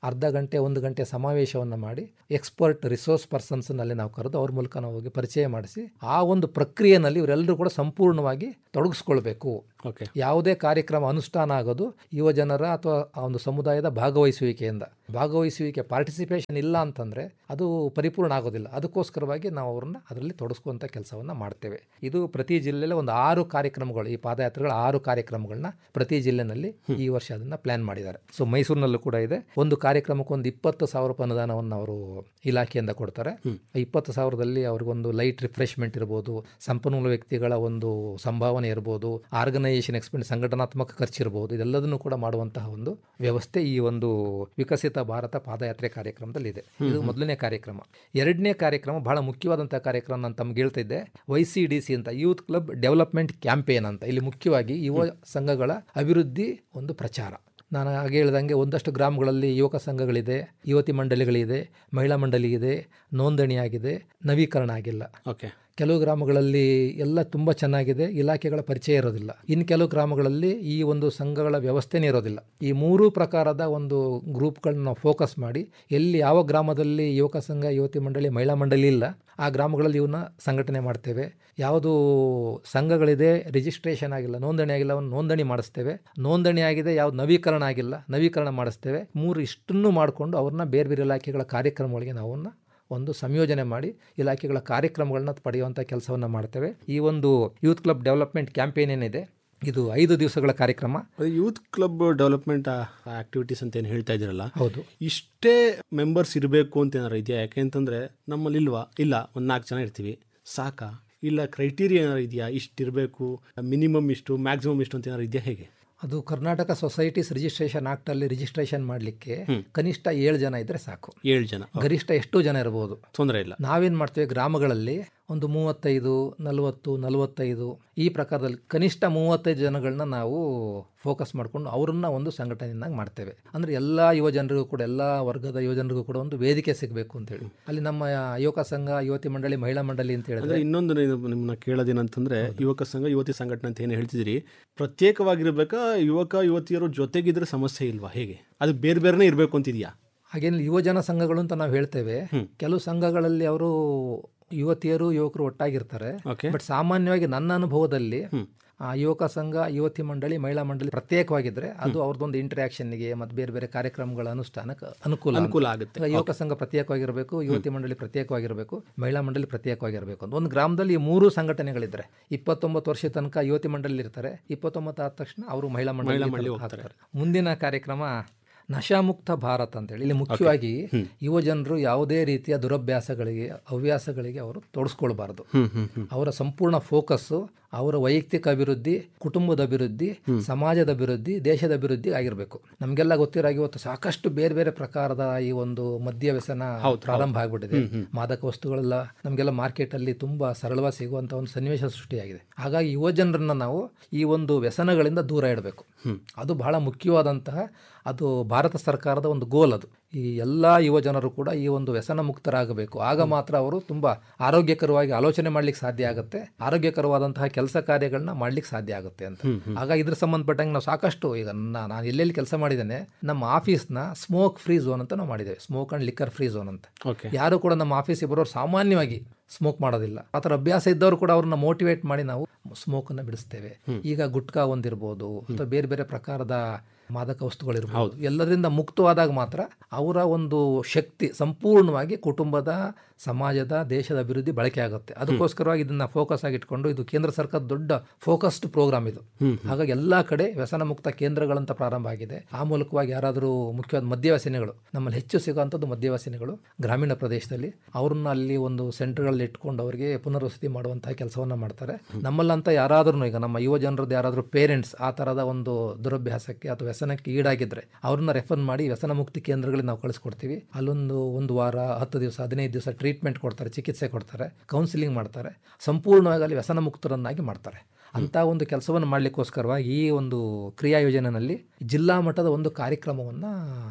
Speaker 1: ಅರ್ಧ ಗಂಟೆ ಒಂದು ಗಂಟೆ ಸಮಾವೇಶವನ್ನು ಮಾಡಿ ಎಕ್ಸ್ಪರ್ಟ್ ರಿಸೋರ್ಸ್ ಪರ್ಸನ್ಸ್ನಲ್ಲಿ ನಾವು ಕರೆದು ಅವ್ರ ಮೂಲಕ ನಾವು ಹೋಗಿ ಪರಿಚಯ ಮಾಡಿಸಿ ಆ ಒಂದು ಪ್ರಕ್ರಿಯೆಯಲ್ಲಿ ಇವರೆಲ್ಲರೂ ಕೂಡ ಸಂಪೂರ್ಣವಾಗಿ ತೊಡಗಿಸ್ಕೊಳ್ಬೇಕು.
Speaker 2: ಓಕೆ.
Speaker 1: ಯಾವುದೇ ಕಾರ್ಯಕ್ರಮ ಅನುಷ್ಠಾನ ಆಗೋದು ಯುವ ಜನರ ಅಥವಾ ಆ ಒಂದು ಸಮುದಾಯದ ಭಾಗವಹಿಸುವಿಕೆಯಿಂದ. ಭಾಗವಹಿಸುವಿಕೆ ಪಾರ್ಟಿಸಿಪೇಷನ್ ಇಲ್ಲ ಅಂತಂದರೆ ಅದು ಪರಿಪೂರ್ಣ ಆಗೋದಿಲ್ಲ. ಅದಕ್ಕೋಸ್ಕರವಾಗಿ ನಾವು ಅವ್ರನ್ನ ಅದರಲ್ಲಿ ತೊಡಗಿಸುವಂಥ ಕೆಲಸವನ್ನು ಮಾಡ್ತೇವೆ. ಇದು ಪ್ರತಿ ಜಿಲ್ಲೆಯಲ್ಲಿ ಒಂದು ಆರು ಕಾರ್ಯಕ್ರಮಗಳು, ಈ ಪಾದಯಾತ್ರೆಗಳ ಆರು ಕಾರ್ಯಕ್ರಮಗಳನ್ನ ಪ್ರತಿ ಜಿಲ್ಲೆನಲ್ಲಿ ಈ ವರ್ಷ ಅದನ್ನು ಪ್ಲಾನ್ ಮಾಡಿದ್ದಾರೆ. ಸೊ ಮೈಸೂರಿನಲ್ಲೂ ಕೂಡ ಇದೆ. ಒಂದು ಕಾರ್ಯಕ್ರಮಕ್ಕೆ ಒಂದು ಇಪ್ಪತ್ತು ಸಾವಿರ ರೂಪಾಯಿ ಅನುದಾನವನ್ನು ಅವರು ಇಲಾಖೆಯಿಂದ ಕೊಡ್ತಾರೆ. ಇಪ್ಪತ್ತು ಸಾವಿರದಲ್ಲಿ ಅವ್ರಿಗೊಂದು ಲೈಟ್ ರಿಫ್ರೆಶ್ಮೆಂಟ್ ಇರ್ಬೋದು, ಸಂಪನ್ಮೂಲ ವ್ಯಕ್ತಿಗಳ ಒಂದು ಸಂಭಾವನೆ ಇರ್ಬೋದು, ಆರ್ಗನೈಸೇಷನ್ ಎಕ್ಸ್ಪೆಂಡ್ ಸಂಘಟನಾತ್ಮಕ ಖರ್ಚು ಇರ್ಬೋದು, ಇದೆಲ್ಲದನ್ನು ಕೂಡ ಮಾಡುವಂತಹ ಒಂದು ವ್ಯವಸ್ಥೆ ಈ ಒಂದು ವಿಕಸಿತ ಭಾರತ ಪಾದಯಾತ್ರೆ ಕಾರ್ಯಕ್ರಮದಲ್ಲಿ ಇದೆ. ಇದು ಮೊದಲನೇ ಕಾರ್ಯಕ್ರಮ. ಎರಡನೇ ಕಾರ್ಯಕ್ರಮ ಬಹಳ ಮುಖ್ಯವಾದಂತಹ ಕಾರ್ಯಕ್ರಮ ನಾನು ತಮ್ಗೆ ಹೇಳ್ತಾ ಇದ್ದೆ, ವೈ ಸಿ ಡಿ ಸಿ ಅಂತ, ಯೂತ್ ಕ್ಲಬ್ ಡೆವಲಪ್ಮೆಂಟ್ ಕ್ಯಾಂಪೇನ್ ಅಂತ. ಇಲ್ಲಿ ಮುಖ್ಯವಾಗಿ ಯುವ ಸಂಘಗಳ ಅಭಿವೃದ್ಧಿ ಒಂದು ಪ್ರಚಾರ. ನಾನು ಹಾಗೆ ಹೇಳ್ದಂಗೆ ಒಂದಷ್ಟು ಗ್ರಾಮಗಳಲ್ಲಿ ಯುವಕ ಸಂಘಗಳಿದೆ, ಯುವತಿ ಮಂಡಳಿಗಳಿದೆ, ಮಹಿಳಾ ಮಂಡಳಿ ಇದೆ, ನೋಂದಣಿಯಾಗಿದೆ, ನವೀಕರಣ ಆಗಿಲ್ಲ.
Speaker 2: ಓಕೆ.
Speaker 1: ಕೆಲವು ಗ್ರಾಮಗಳಲ್ಲಿ ಎಲ್ಲ ತುಂಬ ಚೆನ್ನಾಗಿದೆ, ಇಲಾಖೆಗಳ ಪರಿಚಯ ಇರೋದಿಲ್ಲ. ಇನ್ನು ಕೆಲವು ಗ್ರಾಮಗಳಲ್ಲಿ ಈ ಒಂದು ಸಂಘಗಳ ವ್ಯವಸ್ಥೆನೇ ಇರೋದಿಲ್ಲ. ಈ ಮೂರೂ ಪ್ರಕಾರದ ಒಂದು ಗ್ರೂಪ್ಗಳನ್ನ ನಾವು ಫೋಕಸ್ ಮಾಡಿ, ಎಲ್ಲಿ ಯಾವ ಗ್ರಾಮದಲ್ಲಿ ಯುವಕ ಸಂಘ, ಯುವತಿ ಮಂಡಳಿ, ಮಹಿಳಾ ಮಂಡಳಿ ಇಲ್ಲ ಆ ಗ್ರಾಮಗಳಲ್ಲಿ ಇವನ್ನ ಸಂಘಟನೆ ಮಾಡ್ತೇವೆ. ಯಾವುದು ಸಂಘಗಳಿದೆ, ರಿಜಿಸ್ಟ್ರೇಷನ್ ಆಗಿಲ್ಲ, ನೋಂದಣಿ ಆಗಿಲ್ಲ, ಅವನ್ನ ನೋಂದಣಿ ಮಾಡಿಸ್ತೇವೆ. ನೋಂದಣಿ ಆಗಿದೆ, ಯಾವ್ದು ನವೀಕರಣ ಆಗಿಲ್ಲ, ನವೀಕರಣ ಮಾಡಿಸ್ತೇವೆ. ಮೂರು ಇಷ್ಟನ್ನು ಮಾಡಿಕೊಂಡು ಅವ್ರನ್ನ ಬೇರೆ ಬೇರೆ ಇಲಾಖೆಗಳ ಕಾರ್ಯಕ್ರಮಗಳಿಗೆ ನಾವನ್ನ ಒಂದು ಸಂಯೋಜನೆ ಮಾಡಿ ಇಲಾಖೆಗಳ ಕಾರ್ಯಕ್ರಮಗಳನ್ನ ಪಡೆಯುವಂಥ ಕೆಲಸವನ್ನು ಮಾಡ್ತೇವೆ. ಈ ಒಂದು ಯೂತ್ ಕ್ಲಬ್ ಡೆವಲಪ್ಮೆಂಟ್ ಕ್ಯಾಂಪೇನ್ ಏನಿದೆ, ಇದು ಐದು ದಿವಸಗಳ ಕಾರ್ಯಕ್ರಮ.
Speaker 2: ಯೂತ್ ಕ್ಲಬ್ ಡೆವಲಪ್ಮೆಂಟ್ ಆಕ್ಟಿವಿಟೀಸ್ ಅಂತ ಏನು ಹೇಳ್ತಾ ಇದ್ದೀರಲ್ಲ,
Speaker 1: ಹೌದು,
Speaker 2: ಇಷ್ಟೇ ಮೆಂಬರ್ಸ್ ಇರಬೇಕು ಅಂತ ಏನಾರು ಇದೆಯಾ? ಯಾಕೆಂತಂದರೆ ನಮ್ಮಲ್ಲಿ ಇಲ್ವಾ? ಇಲ್ಲ, ಒಂದು ನಾಲ್ಕು ಜನ ಇರ್ತೀವಿ, ಸಾಕಾ? ಇಲ್ಲ, ಕ್ರೈಟೀರಿಯಾ ಏನಾರು ಇದೆಯಾ? ಇಷ್ಟು ಇರಬೇಕು, ಮಿನಿಮಮ್ ಇಷ್ಟು, ಮ್ಯಾಕ್ಸಿಮಮ್ ಇಷ್ಟು ಅಂತ ಏನಾರು ಇದೆಯಾ? ಹೇಗೆ?
Speaker 1: ಅದು ಕರ್ನಾಟಕ ಸೊಸೈಟೀಸ್ ರಿಜಿಸ್ಟ್ರೇಷನ್ ಆಕ್ಟ್ ಅಲ್ಲಿ ರಿಜಿಸ್ಟ್ರೇಷನ್ ಮಾಡಲಿಕ್ಕೆ ಕನಿಷ್ಠ ಏಳು ಜನ ಇದ್ರೆ ಸಾಕು.
Speaker 2: ಏಳು ಜನ,
Speaker 1: ಗರಿಷ್ಠ ಎಷ್ಟು ಜನ ಇರಬಹುದು,
Speaker 2: ತೊಂದರೆ ಇಲ್ಲ.
Speaker 1: ನಾವೇನ್ ಮಾಡ್ತೇವೆ, ಗ್ರಾಮಗಳಲ್ಲಿ ಒಂದು ಮೂವತ್ತೈದು, ನಲವತ್ತು, ನಲವತ್ತೈದು ಈ ಪ್ರಕಾರದಲ್ಲಿ ಕನಿಷ್ಠ ಮೂವತ್ತೈದು ಜನಗಳನ್ನ ನಾವು ಫೋಕಸ್ ಮಾಡಿಕೊಂಡು ಅವರನ್ನ ಒಂದು ಸಂಘಟನೆಯನ್ನಾಗಿ ಮಾಡ್ತೇವೆ. ಅಂದರೆ ಎಲ್ಲ ಯುವ ಜನರಿಗೂ ಕೂಡ, ಎಲ್ಲ ವರ್ಗದ ಯುವ ಜನರಿಗೂ ಕೂಡ ಒಂದು ವೇದಿಕೆ ಸಿಗಬೇಕು ಅಂತೇಳಿ ಅಲ್ಲಿ ನಮ್ಮ ಯುವಕ ಸಂಘ, ಯುವತಿ ಮಂಡಳಿ, ಮಹಿಳಾ ಮಂಡಳಿ ಅಂತ ಹೇಳಿದ್ರೆ.
Speaker 2: ಇನ್ನೊಂದು ನಿಮ್ಮನ್ನ ಕೇಳೋದೇನಂತಂದ್ರೆ, ಯುವಕ ಸಂಘ, ಯುವತಿ ಸಂಘಟನೆ ಅಂತ ಏನು ಹೇಳ್ತಿದ್ದೀರಿ, ಪ್ರತ್ಯೇಕವಾಗಿರ್ಬೇಕಾ? ಯುವಕ ಯುವತಿಯರು ಜೊತೆಗಿದ್ರೆ ಸಮಸ್ಯೆ ಇಲ್ವಾ? ಹೇಗೆ? ಅದು ಬೇರೆ ಬೇರೆನೇ ಇರಬೇಕು ಅಂತಿದೆಯಾ?
Speaker 1: ಹಾಗೇನು ಯುವಜನ ಸಂಘಗಳು ಅಂತ ನಾವು ಹೇಳ್ತೇವೆ. ಕೆಲವು ಸಂಘಗಳಲ್ಲಿ ಅವರು ಯುವತಿಯರು ಯುವಕರು ಒಟ್ಟಾಗಿರ್ತಾರೆ. ಬಟ್ ಸಾಮಾನ್ಯವಾಗಿ ನನ್ನ ಅನುಭವದಲ್ಲಿ ಆ ಯುವಕ ಸಂಘ, ಯುವತಿ ಮಂಡಳಿ, ಮಹಿಳಾ ಮಂಡಳಿ ಪ್ರತ್ಯೇಕವಾಗಿದ್ರೆ ಅದು ಅವ್ರದ್ದೊಂದು ಇಂಟರಾಕ್ಷನ್ಗೆ ಮತ್ತು ಬೇರೆ ಬೇರೆ ಕಾರ್ಯಕ್ರಮಗಳ ಅನುಷ್ಠಾನಕ್ಕೆ ಅನುಕೂಲ ಅನುಕೂಲ ಆಗುತ್ತೆ. ಯುವಕ ಸಂಘ ಪ್ರತ್ಯೇಕವಾಗಿರಬೇಕು, ಯುವತಿ ಮಂಡಳಿ ಪ್ರತ್ಯೇಕವಾಗಿರಬೇಕು, ಮಹಿಳಾ ಮಂಡಳಿ ಪ್ರತ್ಯೇಕವಾಗಿರಬೇಕು ಅಂತ. ಒಂದು ಗ್ರಾಮದಲ್ಲಿ ಮೂರು ಸಂಘಟನೆಗಳಿದ್ರೆ ಇಪ್ಪತ್ತೊಂಬತ್ತು ವರ್ಷ ತನಕ ಯುವತಿ ಮಂಡಳಿ ಇರ್ತಾರೆ, ಇಪ್ಪತ್ತೊಂಬತ್ತು ಆದ ತಕ್ಷಣ ಅವರು ಮಹಿಳಾ ಮಂಡಳಿ ಹೋಗ್ತಾರೆ. ಮುಂದಿನ ಕಾರ್ಯಕ್ರಮ ನಶಾಮುಕ್ತ ಭಾರತ ಅಂತೇಳಿ. ಇಲ್ಲಿ ಮುಖ್ಯವಾಗಿ ಯುವ ಜನರು ಯಾವುದೇ ರೀತಿಯ ದುರಭ್ಯಾಸಗಳಿಗೆ, ಹವ್ಯಾಸಗಳಿಗೆ ಅವರು ತೊಡಸ್ಕೊಳ್ಬಾರ್ದು. ಅವರ ಸಂಪೂರ್ಣ ಫೋಕಸ್ಸು ಅವರ ವೈಯಕ್ತಿಕ ಅಭಿವೃದ್ಧಿ, ಕುಟುಂಬದ ಅಭಿವೃದ್ಧಿ, ಸಮಾಜದ ಅಭಿವೃದ್ಧಿ, ದೇಶದ ಅಭಿವೃದ್ಧಿ ಆಗಿರಬೇಕು. ನಮಗೆಲ್ಲ ಗೊತ್ತಿರೋ ಇವತ್ತು ಸಾಕಷ್ಟು ಬೇರೆ ಬೇರೆ ಪ್ರಕಾರದ ಈ ಒಂದು ಮದ್ಯ ವ್ಯಸನ ಪ್ರಾರಂಭ ಆಗ್ಬಿಟ್ಟಿದೆ. ಮಾದಕ ವಸ್ತುಗಳೆಲ್ಲ ನಮಗೆಲ್ಲ ಮಾರ್ಕೆಟ್ ಅಲ್ಲಿ ತುಂಬಾ ಸರಳವಾಗಿ ಸಿಗುವಂತ ಒಂದು ಸನ್ನಿವೇಶ ಸೃಷ್ಟಿಯಾಗಿದೆ. ಹಾಗಾಗಿ ಯುವ ಜನರನ್ನ ನಾವು ಈ ಒಂದು ವ್ಯಸನಗಳಿಂದ ದೂರ ಇಡಬೇಕು. ಅದು ಬಹಳ ಮುಖ್ಯವಾದಂತಹ, ಅದು ಭಾರತ ಸರ್ಕಾರದ ಒಂದು ಗೋಲ್. ಅದು ಈ ಎಲ್ಲ ಯುವ ಜನರು ಕೂಡ ಈ ಒಂದು ವ್ಯಸನ ಮುಕ್ತರಾಗಬೇಕು. ಆಗ ಮಾತ್ರ ಅವರು ತುಂಬಾ ಆರೋಗ್ಯಕರವಾಗಿ ಆಲೋಚನೆ ಮಾಡ್ಲಿಕ್ಕೆ ಸಾಧ್ಯ ಆಗುತ್ತೆ, ಆರೋಗ್ಯಕರವಾದಂತಹ ಕೆಲಸ ಕಾರ್ಯಗಳನ್ನ ಮಾಡ್ಲಿಕ್ಕೆ ಸಾಧ್ಯ ಆಗುತ್ತೆ ಅಂತ. ಆಗ ಇದ್ರ ಸಂಬಂಧಪಟ್ಟಂಗೆ ನಾವು ಸಾಕಷ್ಟು, ಈಗ ನಾನು ಎಲ್ಲೆಲ್ಲಿ ಕೆಲಸ ಮಾಡಿದ್ದೇನೆ, ನಮ್ಮ ಆಫೀಸ್ನ ಸ್ಮೋಕ್ ಫ್ರೀ ಝೋನ್ ಅಂತ ನಾವು ಮಾಡಿದ್ದೇವೆ. Smoke and liquor free zone ಅಂತ. ಯಾರು ಕೂಡ ನಮ್ಮ ಆಫೀಸಿಗೆ ಬರೋರು ಸಾಮಾನ್ಯವಾಗಿ ಸ್ಮೋಕ್ ಮಾಡೋದಿಲ್ಲ. ಆ ಥರ ಅಭ್ಯಾಸ ಇದ್ದವರು ಕೂಡ ಅವ್ರನ್ನ ಮೋಟಿವೇಟ್ ಮಾಡಿ ನಾವು ಸ್ಮೋಕ್ ಅನ್ನ ಬಿಡಿಸ್ತೇವೆ. ಈಗ ಗುಟ್ಕಾ ಒಂದಿರ್ಬೋದು ಅಥವಾ ಬೇರೆ ಬೇರೆ ಪ್ರಕಾರದ ಮಾದಕ ವಸ್ತುಗಳಿರ್ಬೋದು, ಎಲ್ಲದರಿಂದ ಮುಕ್ತವಾದಾಗ ಮಾತ್ರ ಅವರ ಒಂದು ಶಕ್ತಿ ಸಂಪೂರ್ಣವಾಗಿ ಕುಟುಂಬದ, ಸಮಾಜದ, ದೇಶದ ಅಭಿವೃದ್ಧಿ ಬಳಕೆ ಆಗುತ್ತೆ. ಅದಕ್ಕೋಸ್ಕರವಾಗಿ ಇದನ್ನ ಫೋಕಸ್ ಆಗಿ ಇಟ್ಕೊಂಡು, ಇದು ಕೇಂದ್ರ ಸರ್ಕಾರದ ದೊಡ್ಡ ಫೋಕಸ್ಡ್ ಪ್ರೋಗ್ರಾಮ್ ಇದು. ಹಾಗಾಗಿ ಎಲ್ಲಾ ಕಡೆ ವ್ಯಸನ ಮುಕ್ತ ಕೇಂದ್ರಗಳಂತ ಪ್ರಾರಂಭ ಆಗಿದೆ. ಆ ಮೂಲಕವಾಗಿ ಯಾರಾದರೂ ಮುಖ್ಯವಾದ ಮದ್ಯವ್ಯಸನಿಗಳು, ನಮ್ಮಲ್ಲಿ ಹೆಚ್ಚು ಸಿಗುವಂಥದ್ದು ಮದ್ಯವ್ಯಸನಿಗಳು ಗ್ರಾಮೀಣ ಪ್ರದೇಶದಲ್ಲಿ, ಅವ್ರನ್ನ ಅಲ್ಲಿ ಒಂದು ಸೆಂಟರ್ಗಳಲ್ಲಿ ಇಟ್ಕೊಂಡು ಅವರಿಗೆ ಪುನರ್ವಸತಿ ಮಾಡುವಂತಹ ಕೆಲಸವನ್ನ ಮಾಡ್ತಾರೆ. ನಮ್ಮಲ್ಲಂತ ಯಾರಾದ್ರೂ, ಈಗ ನಮ್ಮ ಯುವ ಜನರದ್ದು ಯಾರಾದರೂ ಪೇರೆಂಟ್ಸ್ ಆ ತರದ ಒಂದು ದುರಭ್ಯಾಸಕ್ಕೆ ಅಥವಾ ವ್ಯಸನಕ್ಕೆ ಈಡಾಗಿದ್ರೆ ಅವ್ರನ್ನ ರೆಫರ್ ಮಾಡಿ ವ್ಯಸನ ಮುಕ್ತಿ ಕೇಂದ್ರಗಳಿಗೆ ನಾವು ಕಳಿಸ್ಕೊಡ್ತೀವಿ. ಅಲ್ಲೊಂದು ಒಂದು ವಾರ, ಹತ್ತು ದಿವಸ, ಹದಿನೈದು ದಿವಸ ಟ್ರೀಟ್ಮೆಂಟ್ ಕೊಡ್ತಾರೆ, ಚಿಕಿತ್ಸೆ ಕೊಡ್ತಾರೆ, ಕೌನ್ಸಿಲಿಂಗ್ ಮಾಡ್ತಾರೆ, ಸಂಪೂರ್ಣವಾಗಿ ಅಲ್ಲಿ ವ್ಯಸನ ಮುಕ್ತರನ್ನಾಗಿ ಮಾಡ್ತಾರೆ. ಅಂತ ಒಂದು ಕೆಲಸವನ್ನು ಮಾಡಲಿಕ್ಕೋಸ್ಕರವಾಗಿ ಈ ಒಂದು ಕ್ರಿಯಾ ಯೋಜನೆಯಲ್ಲಿ ಜಿಲ್ಲಾ ಮಟ್ಟದ ಒಂದು ಕಾರ್ಯಕ್ರಮವನ್ನು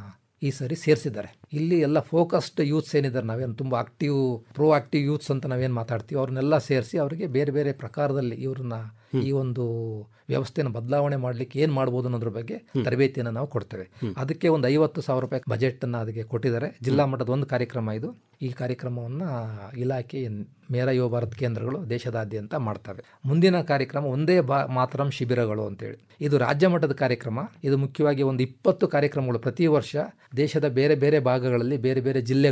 Speaker 1: ಈ ಸರಿ ಸೇರಿಸಿದ್ದಾರೆ. ಇಲ್ಲಿ ಎಲ್ಲ ಫೋಕಸ್ಡ್ ಯೂತ್ಸ್ ಏನಿದ್ದಾರೆ, ನಾವೇನು ತುಂಬ ಆಕ್ಟಿವ್ ಪ್ರೋ ಆಕ್ಟಿವ್ ಯೂತ್ಸ್ ಅಂತ ನಾವೇನು ಮಾತಾಡ್ತೀವಿ, ಅವ್ರನ್ನೆಲ್ಲ ಸೇರಿಸಿ ಅವರಿಗೆ ಬೇರೆ ಬೇರೆ ಪ್ರಕಾರದಲ್ಲಿ ಇವ್ರನ್ನ ಈ ಒಂದು ವ್ಯವಸ್ಥೆಯನ್ನು ಬದಲಾವಣೆ ಮಾಡಲಿಕ್ಕೆ ಏನು ಮಾಡ್ಬೋದು ಅನ್ನೋದ್ರ ಬಗ್ಗೆ ತರಬೇತಿಯನ್ನು ನಾವು ಕೊಡ್ತೇವೆ. ಅದಕ್ಕೆ ಒಂದು ಐವತ್ತು ಸಾವಿರ ರೂಪಾಯಿ ಬಜೆಟನ್ನು ಅದಕ್ಕೆ ಕೊಟ್ಟಿದ್ದಾರೆ. ಜಿಲ್ಲಾ ಮಟ್ಟದ ಒಂದು ಕಾರ್ಯಕ್ರಮ ಇದು. ಈ ಕಾರ್ಯಕ್ರಮವನ್ನು ಇಲಾಖೆ ಮೇರಾ ಯುವ ಭಾರತ್ ಕೇಂದ್ರಗಳು ದೇಶದಾದ್ಯಂತ ಮಾಡ್ತವೆ. ಮುಂದಿನ ಕಾರ್ಯಕ್ರಮ ಒಂದೇ ಬಾ ಮಾತರಂ ಶಿಬಿರಗಳು ಅಂತೇಳಿ, ಇದು ರಾಜ್ಯ ಮಟ್ಟದ ಕಾರ್ಯಕ್ರಮ. ಇದು ಮುಖ್ಯವಾಗಿ ಒಂದು ಇಪ್ಪತ್ತು ಕಾರ್ಯಕ್ರಮಗಳು ಪ್ರತಿ ವರ್ಷ ದೇಶದ ಬೇರೆ ಬೇರೆ ಭಾಗಗಳಲ್ಲಿ ಬೇರೆ ಬೇರೆ ಜಿಲ್ಲೆಗಳು